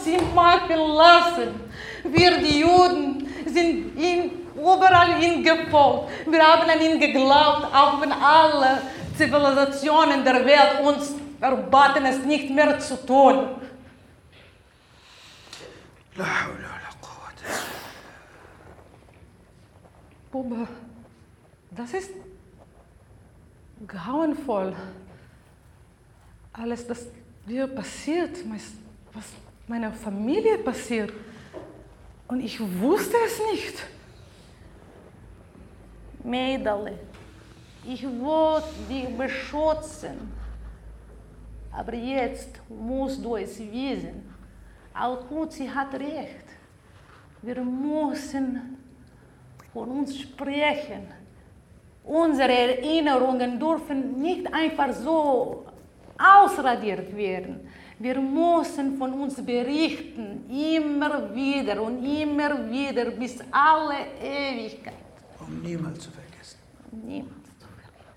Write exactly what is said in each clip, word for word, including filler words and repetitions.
sie machen lassen. Wir, die Juden, sind ihm überall ihm gefolgt. Wir haben an ihn geglaubt, auch wenn alle Zivilisationen der Welt uns erbaten, es nicht mehr zu tun. Bube, das ist grauenvoll. Alles, das dir passiert, was meiner Familie passiert. Und ich wusste es nicht. Mädel, ich wollte dich beschützen. Aber jetzt musst du es wissen. Al-Quds hat recht. Wir müssen von uns sprechen. Unsere Erinnerungen dürfen nicht einfach so ausradiert werden. Wir müssen von uns berichten, immer wieder und immer wieder, bis alle Ewigkeit. Um niemals zu vergessen. Um niemals zu vergessen.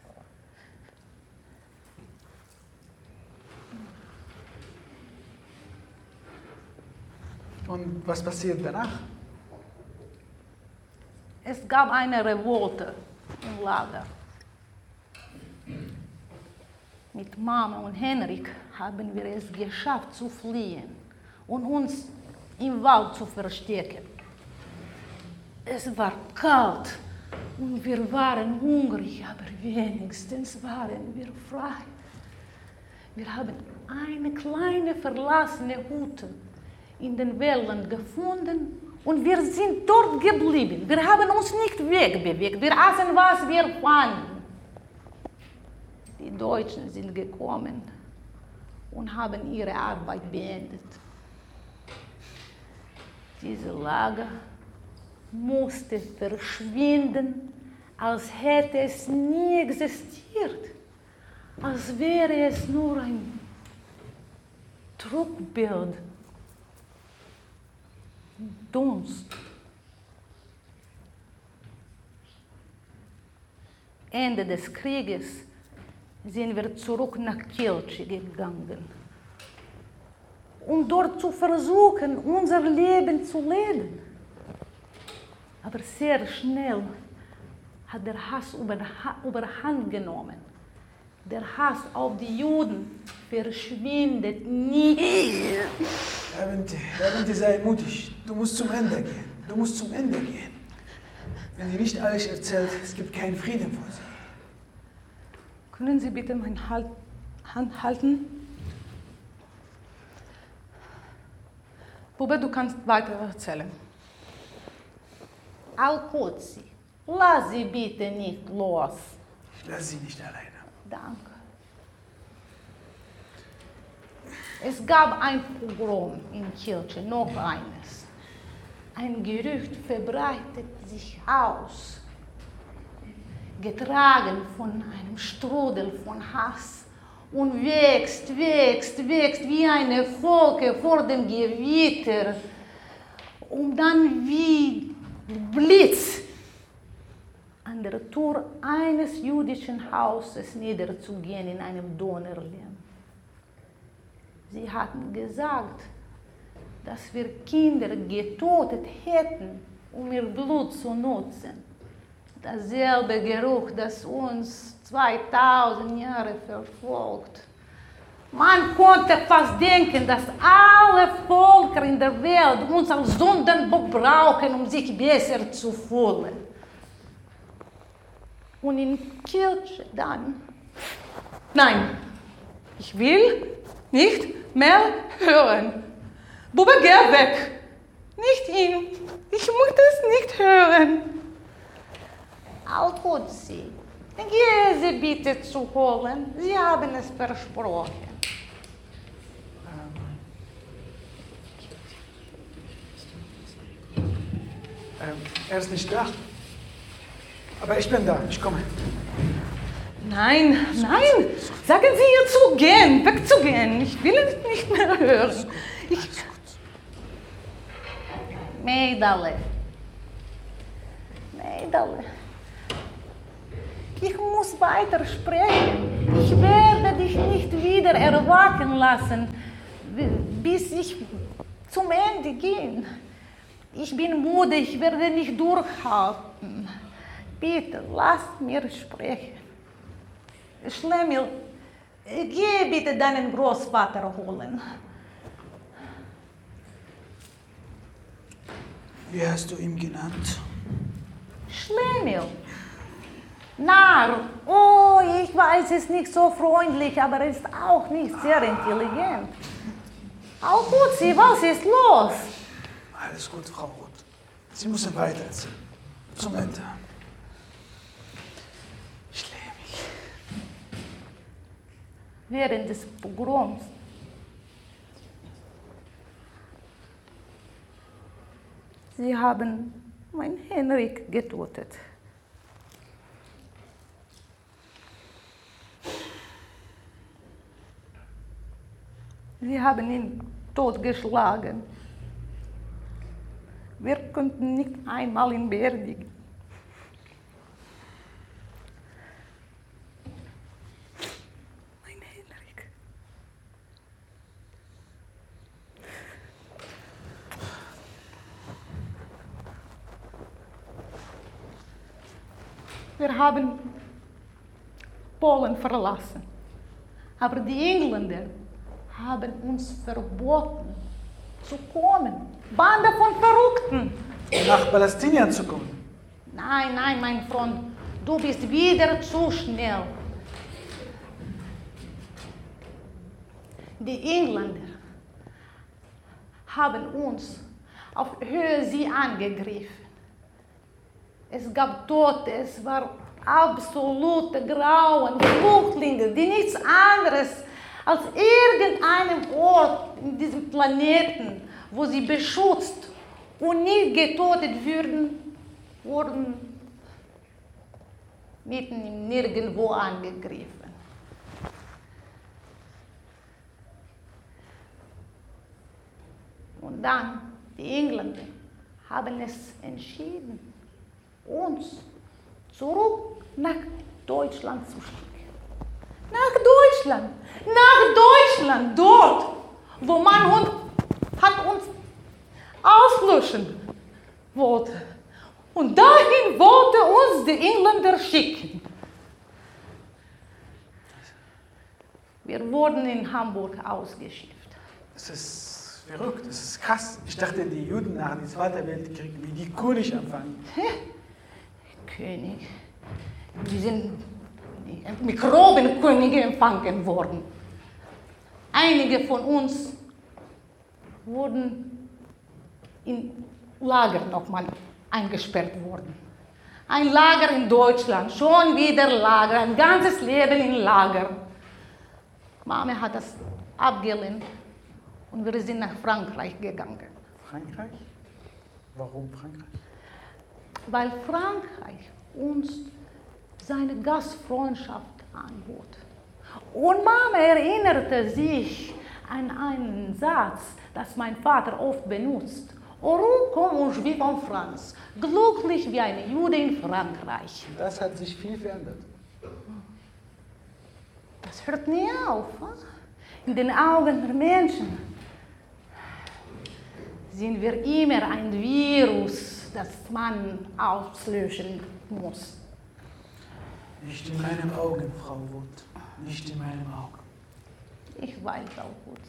Und was passiert danach? Es gab eine Revolte im Lager. Mit Mama und Henrik haben wir es geschafft zu fliehen und uns im Wald zu verstecken. Es war kalt und wir waren hungrig, aber wenigstens waren wir frei. Wir haben eine kleine verlassene Hütte in den Wäldern gefunden und wir sind dort geblieben. Wir haben uns nicht wegbewegt, wir aßen, was wir fanden. Die Deutschen sind gekommen und haben ihre Arbeit beendet. Dieses Lager musste verschwinden, als hätte es nie existiert, als wäre es nur ein Trugbild, Dunst. Ende des Krieges sind wir zurück nach Kielce gegangen, um dort zu versuchen, unser Leben zu leben. Aber sehr schnell hat der Hass überhand genommen. Der Hass auf die Juden verschwindet nie. Levente, Levente, sei mutig. Du musst zum Ende gehen. Du musst zum Ende gehen. Wenn sie nicht alles erzählt, es gibt keinen Frieden vor sie. Können Sie bitte meine halt Hand halten? Bube, du kannst weiter erzählen. Al-Quds, lass sie bitte nicht los. Ich lasse sie nicht alleine. Danke. Es gab ein Pogrom in Kielce, noch eines. Ein Gerücht verbreitet sich aus, getragen von einem Strudel von Hass und wächst, wächst, wächst wie eine Wolke vor dem Gewitter, um dann wie Blitz an der Tür eines jüdischen Hauses niederzugehen in einem Donnerlärm. Sie hatten gesagt, dass wir Kinder getötet hätten, um ihr Blut zu nutzen. Dasselbe Geruch, das uns zweitausend Jahre verfolgt. Man konnte fast denken, dass alle Völker in der Welt uns als Sündenbock brauchen, um sich besser zu fühlen. Und in Kielce dann. Nein, ich will nicht mehr hören. Bube, geh weg. Nicht ihn. Ich möchte es nicht hören. Al-Quds, geh sie bitte zu holen. Sie haben es versprochen. Ähm, er ist nicht da. Aber ich bin da, ich komme. Nein, nein. Sagen Sie ihr zu gehen, wegzugehen. Ich will es nicht mehr hören. Ich Mädel. Mädel. Ich muss weiter sprechen. Ich werde dich nicht wieder erwachen lassen, bis ich zum Ende gehen. Ich bin müde, ich werde nicht durchhalten. Bitte, lasst mir sprechen. Schlemiel, geh bitte deinen Großvater holen. Wie hast du ihn genannt? Schlemiel. Narr. Oh, ich weiß, es ist nicht so freundlich, aber er ist auch nicht sehr intelligent. Auch gut, sie, was ist los? Alles gut, Frau Roth. Sie müssen weitererzählen. Zum Ende. Schlemiel. Während des Pogroms sie haben meinen Henrik getötet. Sie haben ihn totgeschlagen. Wir konnten nicht einmal ihn beerdigen. Mein Henrik. Wir haben Polen verlassen, aber die Engländer haben uns verboten zu kommen. Bande von Verrückten. Nach Palästinien zu kommen. Nein, nein, mein Freund, du bist wieder zu schnell. Die Engländer haben uns auf Höhe See angegriffen. Es gab Tote, es war absolute Grauen, Flüchtlinge, die nichts anderes als irgendeinem Ort in diesem Planeten, wo sie beschützt und nicht getötet würden, wurden mitten im Nirgendwo angegriffen. Und dann, die Engländer haben es entschieden, uns zurück nach Deutschland zu schicken. Nach Deutschland, nach Deutschland, dort, wo man uns, hat uns auslöschen wollte. Und dahin wollte uns die Engländer schicken. Wir wurden in Hamburg ausgeschifft. Das ist verrückt, das ist krass. Ich dachte, die Juden nach dem Zweiten Weltkrieg, wie die König empfangen. König. Wir sind Mikrobenkönige empfangen worden. Einige von uns wurden in Lager nochmal eingesperrt worden. Ein Lager in Deutschland, schon wieder Lager, ein ganzes Leben in Lager. Mama hat das abgelehnt und wir sind nach Frankreich gegangen. Frankreich? Warum Frankreich? Weil Frankreich uns seine Gastfreundschaft anbot. Und Mama erinnerte sich an einen Satz, das mein Vater oft benutzt. Heureux comme un Juif en France, glücklich wie eine Jude in Frankreich. Das hat sich viel verändert. Das hört nie auf. In den Augen der Menschen sind wir immer ein Virus, das man auslöschen muss. Nicht in meinen Augen, Frau Woth. Nicht in meinen Augen. Ich weiß auch gut.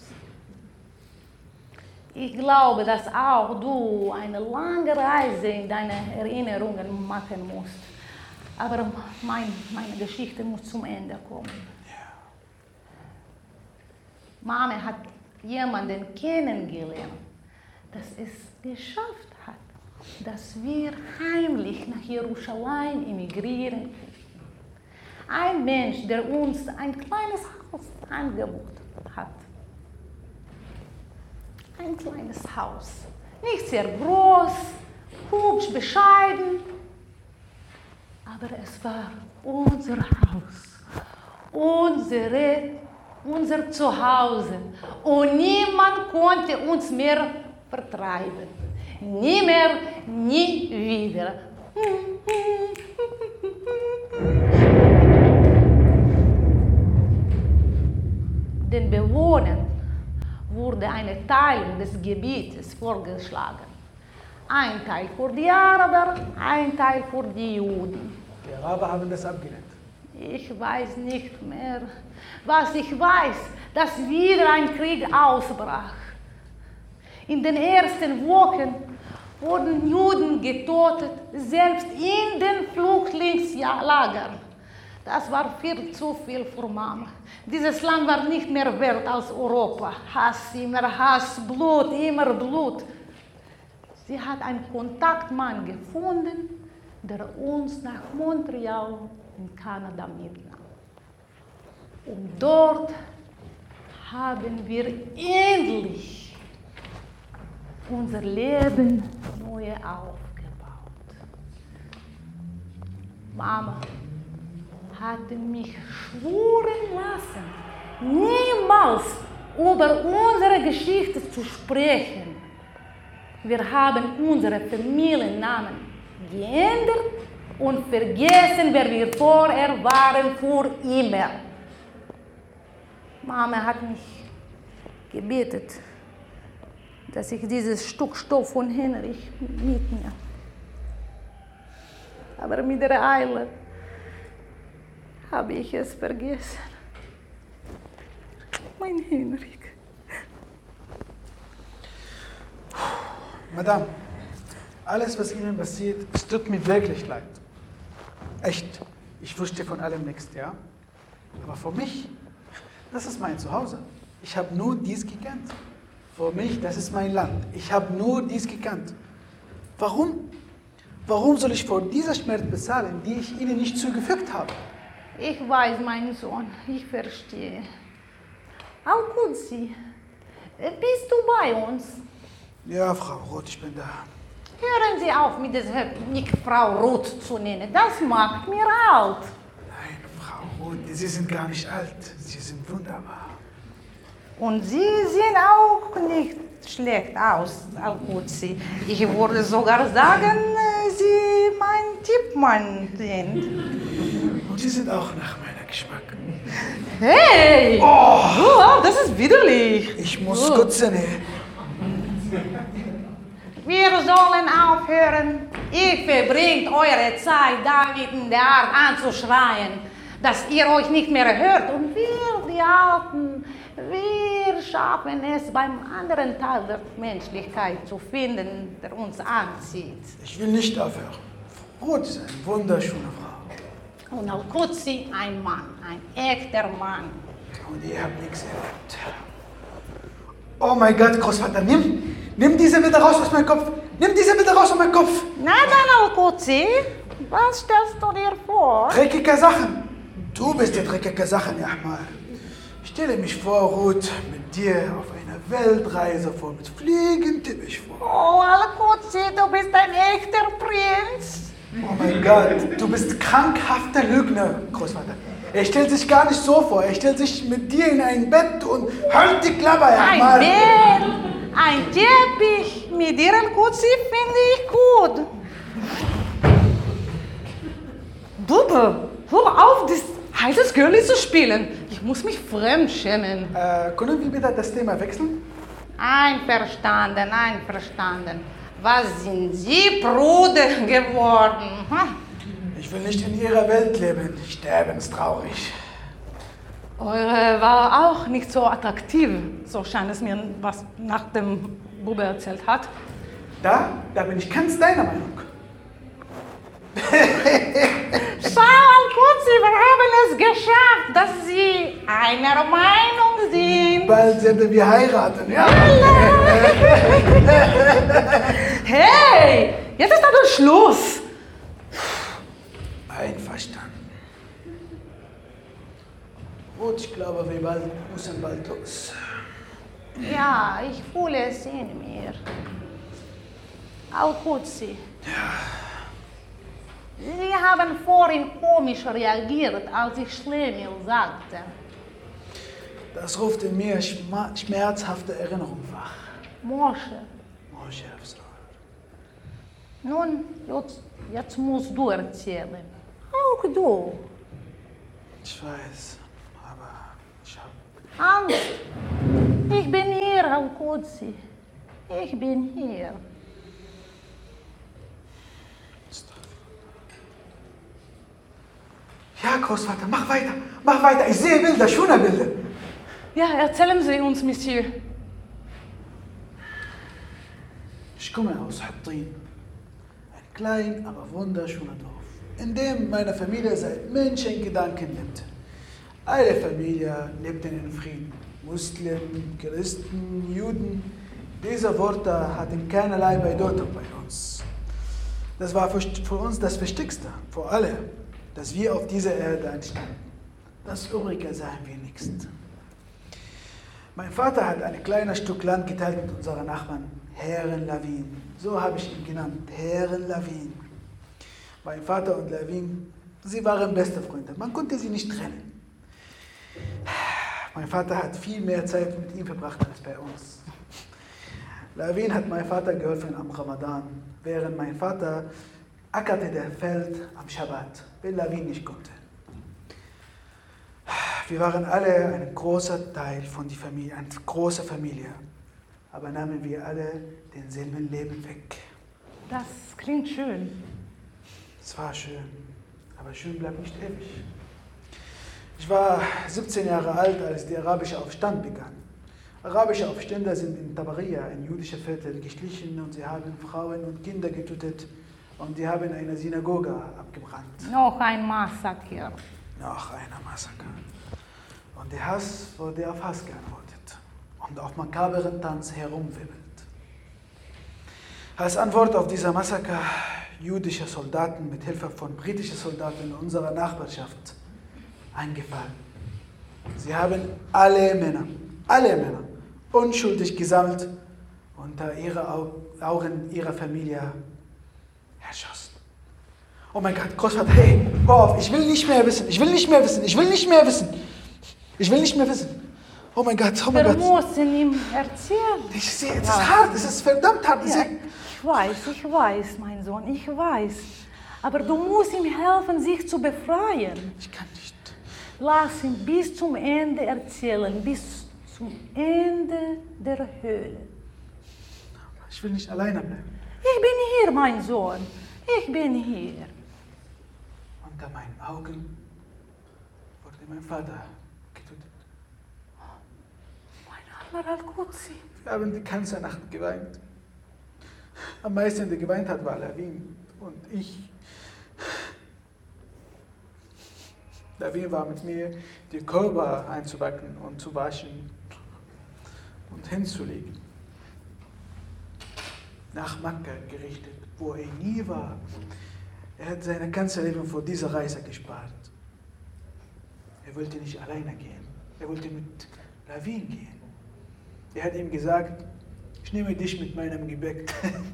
Ich glaube, dass auch du eine lange Reise in deine Erinnerungen machen musst. Aber mein, meine Geschichte muss zum Ende kommen. Ja. Mama hat jemanden kennengelernt, das es geschafft hat, dass wir heimlich nach Jerusalem emigrieren konnten. Ein Mensch, der uns ein kleines Haus angeboten hat. Ein kleines Haus. Nicht sehr groß, hübsch, bescheiden, aber es war unser Haus, unsere, unser Zuhause. Und niemand konnte uns mehr vertreiben. Nie mehr, nie wieder. Den Bewohnern wurde eine Teilung des Gebietes vorgeschlagen. Ein Teil für die Araber, ein Teil für die Juden. Die Araber haben das abgelehnt. Ich weiß nicht mehr. Was ich weiß, dass wieder ein Krieg ausbrach. In den ersten Wochen wurden Juden getötet, selbst in den Flüchtlingslagern. Das war viel zu viel für Mama. Dieses Land war nicht mehr wert als Europa. Hass, immer Hass, Blut, immer Blut. Sie hat einen Kontaktmann gefunden, der uns nach Montreal in Kanada mitnahm. Und dort haben wir endlich unser Leben neu aufgebaut. Mama hatte mich schwören lassen, niemals über unsere Geschichte zu sprechen. Wir haben unsere Familiennamen geändert und vergessen, wer wir vorher waren, für immer. Mama hat mich gebetet, dass ich dieses Stück Stoff von Henrich mitnehme. Aber mit der Eile habe ich es vergessen. Mein Henrik. Madame, alles, was Ihnen passiert, es tut mir wirklich leid. Echt. Ich wusste von allem nichts, ja? Aber für mich, das ist mein Zuhause. Ich habe nur dies gekannt. Für mich, das ist mein Land. Ich habe nur dies gekannt. Warum? Warum soll ich für diese Schmerz bezahlen, die ich Ihnen nicht zugefügt habe? Ich weiß, mein Sohn, ich verstehe. Al-Qudsi, bist du bei uns? Ja, Frau Roth, ich bin da. Hören Sie auf, mit dieser nicht Frau Roth zu nennen. Das macht mir alt. Nein, Frau Roth, Sie sind gar nicht alt. Sie sind wunderbar. Und Sie sehen auch nicht schlecht aus, Al-Qudsi. Ich würde sogar sagen, Sie mein Tippmann sind. Und Sie sind auch nach meiner Geschmack. Hey! Oh, Oh, das ist widerlich. ich muss Oh. kotzen. Wir sollen aufhören. Ihr verbringt eure Zeit damit in der Art anzuschreien, dass ihr euch nicht mehr hört. Und wir, die Alten, wir schaffen es, beim anderen Teil der Menschlichkeit zu finden, der uns anzieht. Ich will nicht aufhören. Frau Roth ist eine wunderschöne Frau. Und Al-Qudsi ein Mann, ein echter Mann. Und ihr habt nichts erlebt. Oh mein Gott, Großvater, nimm, nimm diese wieder raus aus meinem Kopf. Nimm diese wieder raus aus meinem Kopf. Na dann, Al-Qudsi, was stellst du dir vor? Dreckige Sachen. Du bist die dreckige Sachen, Ahmad. Ich stelle mich vor, Ruth, mit dir auf einer Weltreise vor, mit Fliegenteppich vor. Oh, Al-Qudsi, du bist ein echter Prinz. Oh mein Gott, du bist krankhafter Lügner, Großvater. Er stellt sich gar nicht so vor. Er stellt sich mit dir in ein Bett und halt die Klappe, Ein Ahmad. Bett, ein Teppich, mit dir, Al-Qudsi, finde ich gut. Bube, hör auf, das heißes Girlie zu spielen. Ich muss mich fremd schämen. Äh, können wir bitte das Thema wechseln? Einverstanden, einverstanden. Was sind Sie Bruder geworden? Hm? Ich will nicht in ihrer Welt leben. Sterbenstraurig. Eure war auch nicht so attraktiv, so scheint es mir, was nach dem Bube erzählt hat. Da, da bin ich ganz deiner Meinung. Schau, Al-Qudsi, wir haben es geschafft, dass Sie einer Meinung sind. Bald werden wir heiraten, ja? Hey, jetzt ist aber Schluss. Einverstanden. Gut, ich glaube, wir bald, müssen bald los. Ja, ich fühle es in mir. Al-Qudsi. Sie haben vorhin komisch reagiert, als ich Schlemiel sagte. Das ruft in mir schma- schmerzhafte Erinnerungen wach. Moshe, Moshe Afsar. nun, jetzt, jetzt musst du erzählen. Auch du. Ich weiß, aber ich hab... Angst. Ich bin hier, Qudsi, ich bin hier. Ja, Großvater, mach weiter, mach weiter. Ich sehe Bilder, schöne Bilder. Ja, erzählen Sie uns, Monsieur. Ich komme aus Hattin, ein klein, aber wunderschöner Dorf, in dem meine Familie seit Menschengedanken lebt. Alle Familie lebten in Frieden. Muslimen, Christen, Juden. Diese Worte hatten keinerlei Bedeutung bei uns. Das war für, für uns das Wichtigste, für alle, dass wir auf dieser Erde entstanden. Das Übrige sahen wir nicht. Mein Vater hat ein kleines Stück Land geteilt mit unseren Nachbarn, Herren Lawin. So habe ich ihn genannt, Herren Lawin. Mein Vater und Lawin, sie waren beste Freunde. Man konnte sie nicht trennen. Mein Vater hat viel mehr Zeit mit ihm verbracht als bei uns. Lawin hat meinem Vater geholfen am Ramadan, während mein Vater ackerte das Feld am Schabbat, wenn Lawin nicht konnte. Wir waren alle ein großer Teil von der Familie, eine große Familie, aber nahmen wir alle denselben Leben weg. Das klingt schön. Es war schön, aber schön bleibt nicht ewig. Ich war siebzehn Jahre alt, als der arabische Aufstand begann. Arabische Aufständler sind in Tabariya, ein jüdisches Viertel, geschlichen und sie haben Frauen und Kinder getötet und die haben eine Synagoge abgebrannt. Noch ein Massaker. Noch einer Massaker. Und der Hass wurde auf Hass geantwortet und auf makaberen Tanz herumwirbelt. Als Antwort auf dieser Massaker jüdische Soldaten mit Hilfe von britischen Soldaten in unserer Nachbarschaft eingefallen. Sie haben alle Männer, alle Männer unschuldig gesammelt und unter ihre Augen ihrer Familie erschossen. Oh mein Gott, Großvater, hey, hör auf, ich will nicht mehr wissen, ich will nicht mehr wissen, ich will nicht mehr wissen. Ich will nicht mehr wissen. Oh mein Gott, oh mein Wir Gott. müssen ihm erzählen. Ich sehe, es ist hart, es ist verdammt hart. Ja, ich weiß, ich weiß, mein Sohn, ich weiß. Aber du musst ihm helfen, sich zu befreien. Ich kann nicht. Lass ihn bis zum Ende erzählen, bis zum Ende der Höhle. Ich will nicht alleine bleiben. Ich bin hier, mein Sohn. Ich bin hier. Unter meinen Augen wurde mein Vater getötet. Mein armer Al-Qudsi. Wir haben die ganze Nacht geweint. Am meisten, der geweint hat, war Lawin und ich. Lawin war mit mir, die Körper einzubacken und zu waschen und hinzulegen. Nach Makka gerichtet, wo er nie war. Er hat sein ganzes Leben vor dieser Reise gespart. Er wollte nicht alleine gehen. Er wollte mit Lawin gehen. Er hat ihm gesagt, ich nehme dich mit meinem Gebäck.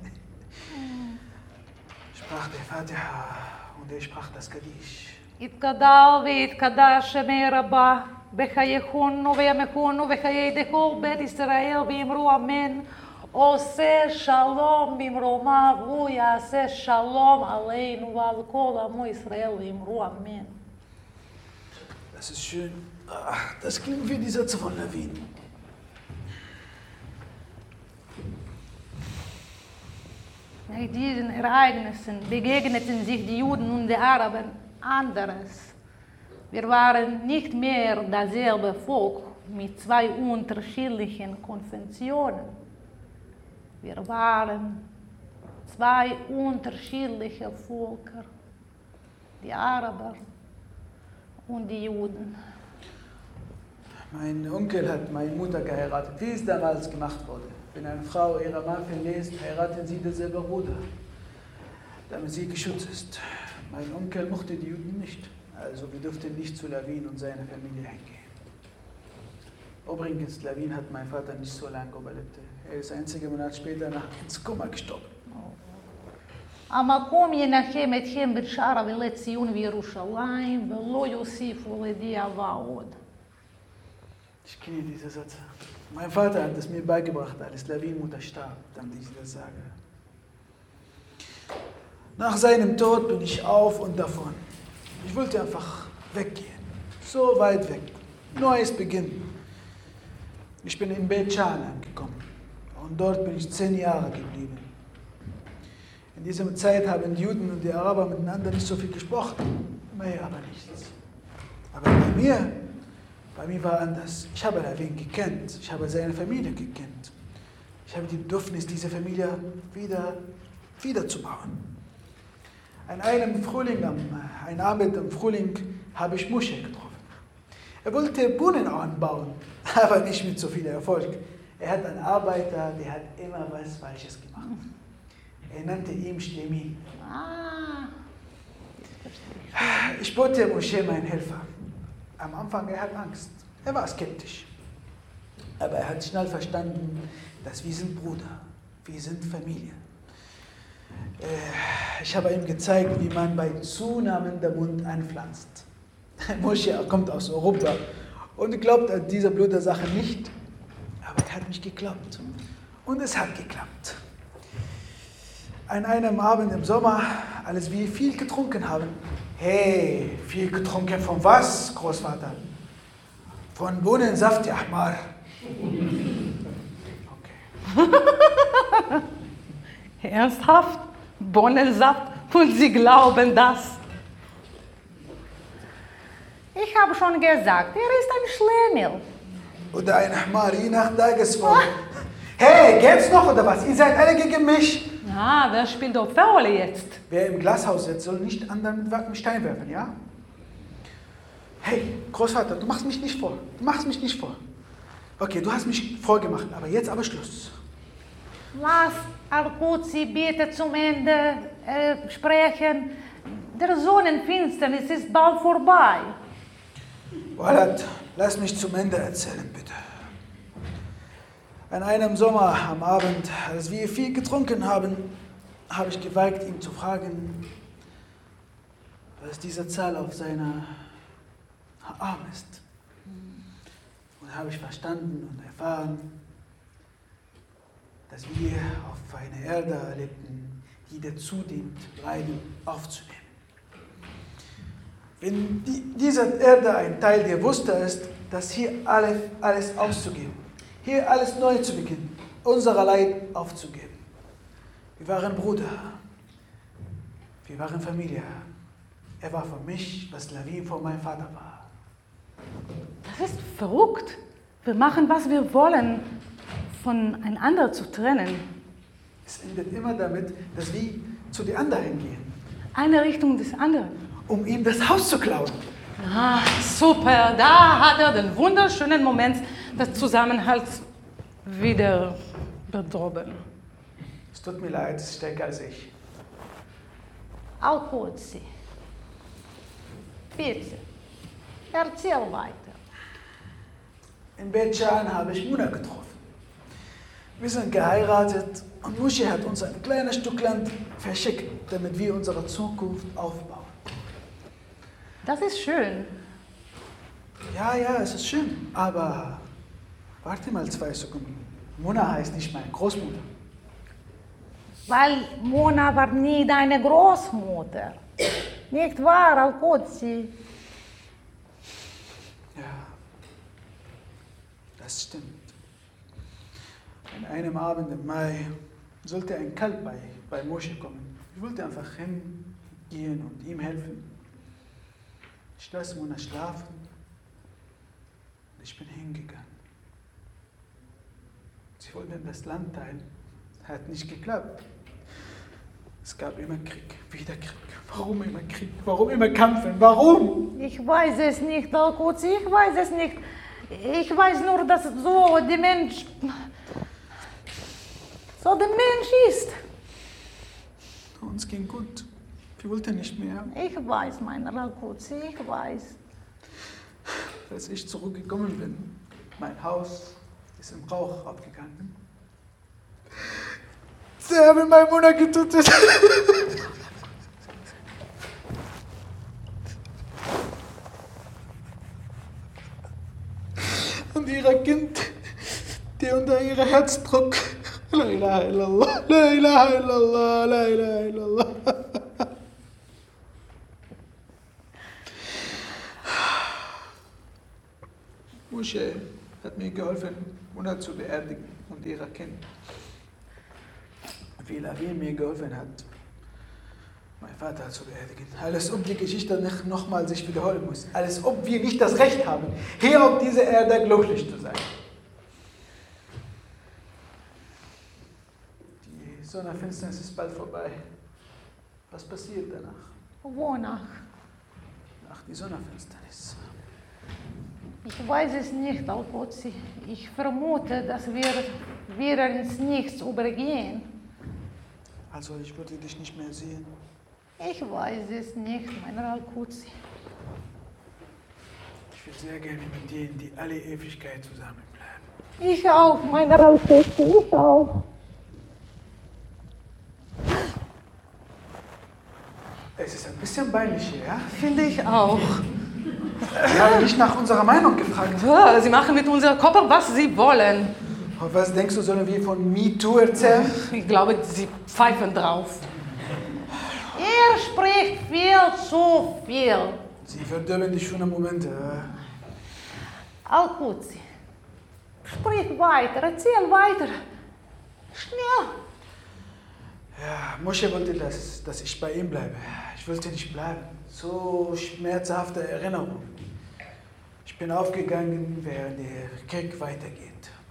Sprach der Fatiha und er sprach das Kaddisch. יתגדל ויתקדש שמי רבה בחייכונו וימיכונו וחיי דכל בית ישראל ואמרו אמן. עושה שלום במרומיו הוא יעשה שלום עלינו ועל כל עמו ישראל ואמרו אמן. Das ist schön. Ach, das klingt wie die Sätze von Lawin. Nach diesen Ereignissen begegneten sich die Juden und die Araber anderes. Wir waren nicht mehr dasselbe Volk mit zwei unterschiedlichen Konfessionen. Wir waren zwei unterschiedliche Völker, die Araber und die Juden. Mein Onkel hat meine Mutter geheiratet, wie es damals gemacht wurde. Wenn eine Frau ihre Mann verlässt, heiraten sie denselben Bruder, damit sie geschützt ist. Mein Onkel mochte die Juden nicht, also wir durften nicht zu Lawin und seiner Familie hingehen. Übrigens, Lawin hat mein Vater nicht so lange überlebt. Er ist einige Monate später nach ins Koma gestorben. המקום ינחם אתכם בשאר אבלי ציון וירושלים ולא יוסיפו לדאבה עוד. Ich kenne diese Sätze. Mein Vater hat es mir beigebracht, als Lawin Mutter starb, damit ich das sage. Nach seinem Tod bin ich auf und davon. Ich wollte einfach weggehen. So weit weg. Neues Beginn. Ich bin in Beit Shan angekommen. Und dort bin ich zehn Jahre geblieben. In dieser Zeit haben die Juden und die Araber miteinander nicht so viel gesprochen, mehr aber nichts. Aber bei mir, bei mir war anders. Ich habe Lavin gekannt, ich habe seine Familie gekannt. Ich habe die Bedürfnis, diese Familie wieder, wieder zu bauen. An einem Frühling, einen Abend im Frühling, habe ich Moshe getroffen. Er wollte Brunnen anbauen, aber nicht mit so viel Erfolg. Er hat einen Arbeiter, der hat immer was Falsches gemacht. Er nannte ihn Shlemi. Ah. Ich bote Moshe meinen Helfer. Am Anfang, er hat Angst. Er war skeptisch. Aber er hat schnell verstanden, dass wir sind Bruder, wir sind Familie. Ich habe ihm gezeigt, wie man bei zunehmendem Mund einpflanzt. Moshe kommt aus Europa und glaubt an diese blöde Sache nicht. Aber er hat nicht geglaubt. Und es hat geklappt. An einem Abend im Sommer, als wir viel getrunken haben. Hey, viel getrunken von was, Großvater? Von Bohnensaft, ja, Ahmar. Okay. Ernsthaft? Bohnensaft? Und Sie glauben das? Ich habe schon gesagt, er ist ein Schlemiel. Oder ein Ahmar, je nach Tagesform. Hey, geht's noch oder was? Ihr seid alle gegen mich. Ah, wer spielt Opferrolle jetzt? Wer im Glashaus sitzt, soll nicht anderen mit Stein werfen, ja? Hey, Großvater, du machst mich nicht vor. Du machst mich nicht vor. Okay, du hast mich vorgemacht, aber jetzt aber Schluss. Lass Al-Qudsy bitte zum Ende äh, sprechen. Der Sonnenfinsternis ist bald vorbei. Walad, lass mich zum Ende erzählen, bitte. An einem Sommer am Abend, als wir viel getrunken haben, habe ich gewagt, ihn zu fragen, was diese Zahl auf seiner Arm ist. Und habe ich verstanden und erfahren, dass wir auf einer Erde lebten, die dazu dient, Leiden aufzunehmen. Wenn die, diese Erde ein Teil der Wuster ist, dass hier alles, alles auszugeben, hier alles neu zu beginnen, unser Leid aufzugeben. Wir waren Bruder, wir waren Familie. Er war für mich, was Lavin für meinen Vater war. Das ist verrückt. Wir machen, was wir wollen, voneinander zu trennen. Es endet immer damit, dass wir zu den anderen gehen. Eine Richtung des anderen. Um ihm das Haus zu klauen. Ah, super. Da hat er den wunderschönen Moment des Zusammenhalts wieder bedrohen. Es tut mir leid, es ist stärker als ich. Al-Qudsy, bitte, erzähl weiter. In Beit Shan habe ich Muna getroffen. Wir sind geheiratet und Moshe hat uns ein kleines Stück Land verschickt, damit wir unsere Zukunft aufbauen. Das ist schön. Ja, ja, es ist schön, aber warte mal zwei Sekunden. Mona heißt nicht meine Großmutter. Weil Mona war nie deine Großmutter. Nicht wahr, Al-Qudsy? Ja, das stimmt. An einem Abend im Mai sollte ein Kalb bei, bei Moshe kommen. Ich wollte einfach hingehen und ihm helfen. Ich lasse Mona schlafen. Ich bin hingegangen. Sie wollten das Land teilen. Hat nicht geklappt. Es gab immer Krieg, wieder Krieg. Warum immer Krieg? Warum immer kämpfen? Warum? Ich weiß es nicht, Al-Qudsy, ich weiß es nicht. Ich weiß nur, dass so der Mensch, so der Mensch ist. Uns ging gut. Wir wollten nicht mehr. Ich weiß, mein Al-Qudsy, ich weiß. Als ich zurückgekommen bin, mein Haus ist im Rauch aufgegangen. Sie haben meine Mutter getötet. Und ihr Kind, der unter ihrem Herzdruck. La ilaha illallah, la ilaha illallah, la ilaha illallah. Moshe hat mir geholfen, Mona zu beerdigen. und ihrer Kinder. Wie Lavi mir geholfen hat, meinen Vater zu beerdigen. Alles ob die Geschichte nicht nochmal sich wiederholen muss. Alles ob wir nicht das Recht haben, hier auf dieser Erde glücklich zu sein. Die Sonnenfinsternis ist bald vorbei. Was passiert danach? Wonach? Nach die Sonnenfinsternis. Ich weiß es nicht, Alkozi. Ich vermute, dass wir wieder ins Nichts übergehen. Also ich würde dich nicht mehr sehen. Ich weiß es nicht, mein Alkozi. Ich würde sehr gerne mit dir in die alle Ewigkeit zusammenbleiben. Ich auch, mein Alkozi, ich auch. Es ist ein bisschen peinlich hier, ja? Finde ich auch. Sie haben nicht nach unserer Meinung gefragt. Ja, Sie machen mit unserem Körper, was Sie wollen. Und was denkst du, sollen wir von MeToo erzählen? Ich glaube, Sie pfeifen drauf. Er spricht viel zu viel. Sie verdirben die schönen Momente. Alkozi, sprich weiter, erzähl weiter. Schnell. Ja, Moshe wollte, dass, dass ich bei ihm bleibe. Ich wollte nicht bleiben. So schmerzhafte Erinnerung. Ich bin aufgegangen, während der Krieg weitergeht.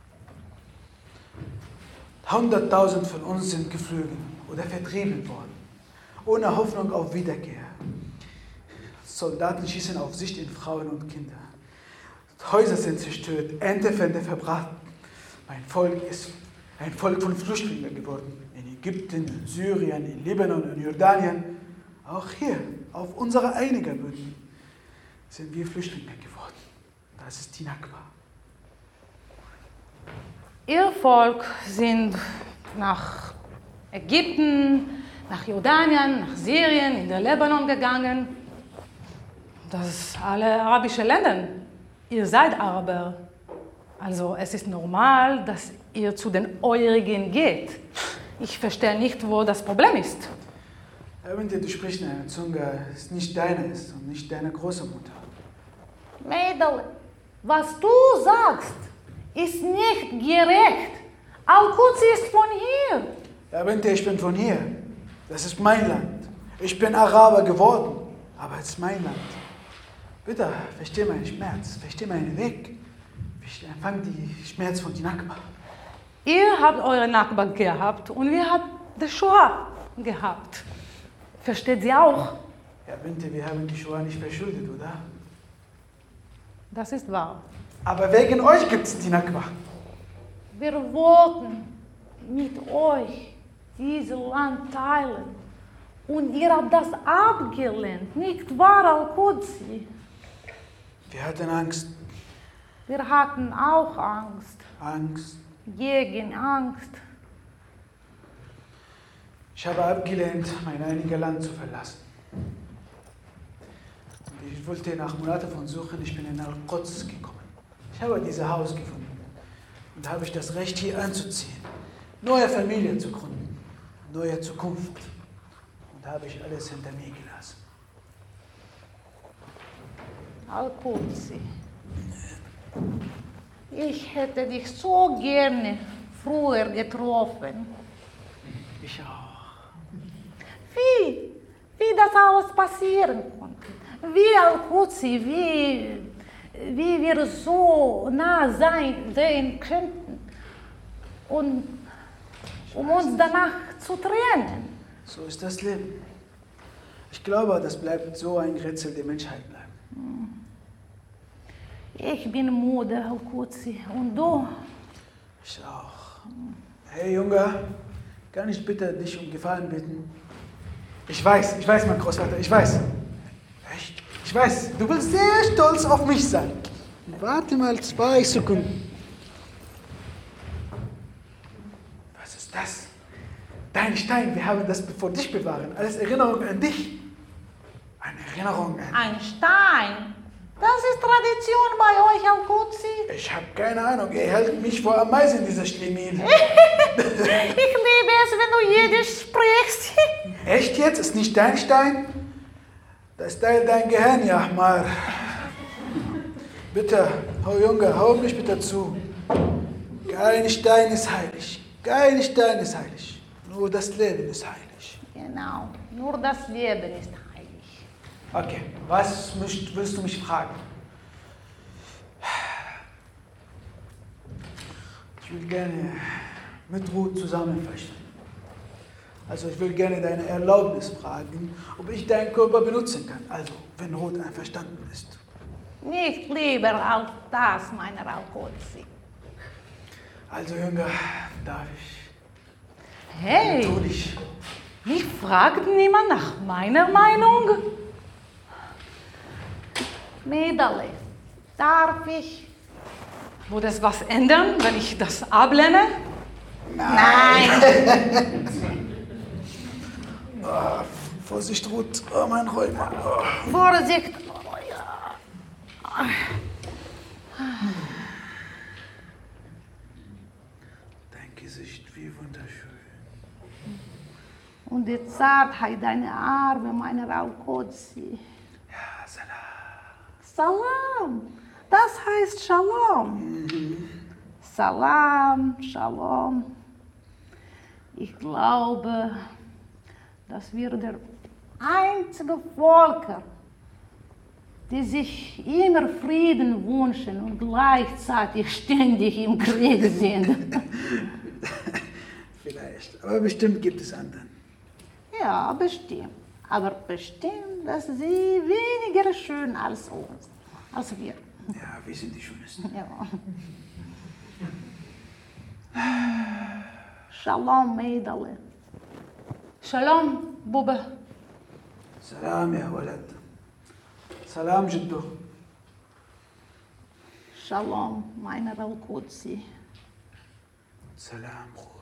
Hunderttausend von uns sind geflogen oder vertrieben worden, ohne Hoffnung auf Wiederkehr. Soldaten schießen auf sich in Frauen und Kinder. Häuser sind zerstört, Erntefelder verbraten. Mein Volk ist ein Volk von Flüchtlingen geworden. In Ägypten, in Syrien, in Libanon, in Jordanien. Auch hier, auf unserer einigen Böden, sind wir Flüchtlinge geworden. Das ist die Nakba. Ihr Volk sind nach Ägypten, nach Jordanien, nach Syrien, in den Libanon gegangen. Das ist alle arabische Länder. Ihr seid Araber. Also es ist normal, dass ihr zu den Eurigen geht. Ich verstehe nicht, wo das Problem ist. Du sprichst eine Zunge, die nicht deine ist und nicht deine Großmutter. Mädel, was du sagst, ist nicht gerecht. Alkozi ist von hier. Ja, Binte, ich bin von hier. Das ist mein Land. Ich bin Araber geworden, aber es ist mein Land. Bitte, versteh meinen Schmerz, versteh meinen Weg. Empfang die Schmerz von die Nakba. Ihr habt eure Nakba gehabt und wir haben die Shoah gehabt. Versteht sie auch? Ja, Binte, wir haben die Shoah nicht verschuldet, oder? Das ist wahr. Aber wegen euch gibt es die Nakba. Wir wollten mit euch dieses Land teilen. Und ihr habt das abgelehnt, nicht wahr, Alkozi? Wir hatten Angst. Wir hatten auch Angst. Angst. Gegen Angst. Ich habe abgelehnt, mein einiges Land zu verlassen. Und ich wollte nach Monaten von Suchen, ich bin in Al-Quds gekommen. Ich habe dieses Haus gefunden und habe ich das Recht, hier anzuziehen, neue Familie zu gründen, neue Zukunft. Und habe ich alles hinter mir gelassen. Alkozi, ich hätte dich so gerne früher getroffen. Ich auch. Wie? Wie das alles passieren konnte. Wie, Alkozi, wie, wie wir so nah sein sehen könnten. Und um uns danach zu trennen. So ist das Leben. Ich glaube, das bleibt so ein Rätsel der Menschheit bleiben. Ich bin müde, Alkozi. Und du? Ich auch. Hey Junge, kann ich bitte dich um Gefallen bitten? Ich weiß, ich weiß, mein Großvater, ich weiß. Echt? Ich weiß, du willst sehr stolz auf mich sein. Warte mal zwei Sekunden. Was ist das? Dein Stein, wir haben das vor dich bewahren. Alles Erinnerung an dich. Eine Erinnerung an... Ein Stein. Das ist Tradition bei euch, Alkozi. Ich habe keine Ahnung, ihr hält mich vor Ameisen, dieser Schlemil. Ich liebe es, wenn du Jiddisch sprichst. Echt jetzt? Ist nicht dein Stein? Das ist dein, dein Gehirn, ja, mal. Bitte, oh Junge, hau mich bitte zu. Kein Stein ist heilig. Kein Stein ist heilig. Nur das Leben ist heilig. Genau, nur das Leben ist heilig. Okay, was müsst, willst du mich fragen? Ich will gerne mit Ruth zusammen verstehen. Also ich will gerne deine Erlaubnis fragen, ob ich deinen Körper benutzen kann. Also, wenn Ruth einverstanden ist. Nicht lieber als das, mein Rauchotzi. Also, Jünger, darf ich? Hey, Natürlich. mich fragt niemand nach meiner Meinung. Mädele, darf ich? Würde es was ändern, wenn ich das ablehne? Nein. Oh, Vorsicht, Ruth. Oh, mein Rheuma. Oh. Vorsicht. Dein Gesicht, wie wunderschön. Und die Zartheit deiner Arme, meine Rauchotzi. Ja, Salam. Salam. Das heißt Shalom. Salam, Shalom. Ich glaube, dass wir der einzige Volker, die sich immer Frieden wünschen und gleichzeitig ständig im Krieg sind. Vielleicht, aber bestimmt gibt es anderen. Ja, bestimmt. Aber bestimmt, dass sie weniger schön als uns, als wir. Ja, wir sind die Schönsten. Ja. Shalom, Mädele. Shalom, Bube. Salam, ya Walad. Salam, Jiddo. Shalom, meine Rauchotzi. Salam, Ruth.